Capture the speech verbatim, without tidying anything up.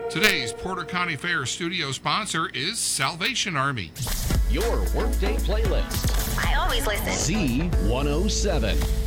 Today's Porter County Fair studio sponsor is Salvation Army. Your Workday Playlist. I always listen. Z one oh seven.